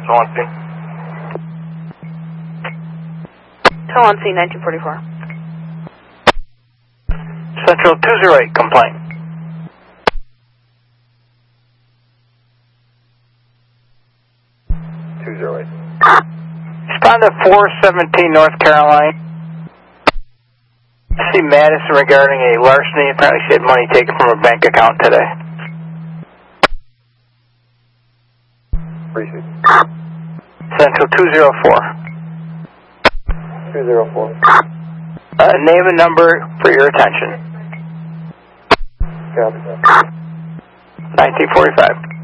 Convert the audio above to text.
Swansea. Swansea, 1944. Central 208, complaint. Respond to 417 North Carolina. See Madison regarding a larceny. Apparently she had money taken from her bank account today. Central 204. 204. Name and number for your attention. Copy. 1945.